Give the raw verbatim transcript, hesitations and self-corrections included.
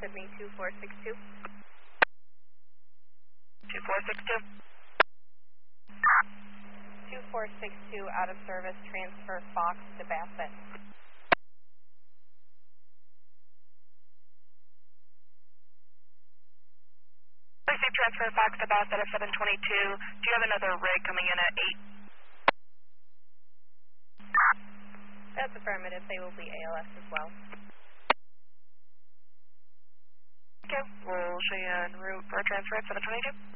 Sydney two four six two. two four six two. two four six two out of service, transfer Fox to Bassett. Receive transfer Fox to Bassett at seven twenty-two. Do you have another rig coming in at eight? That's affirmative. They will be A L S as well. Okay, we'll show you en route for a transfer at seven twenty-two.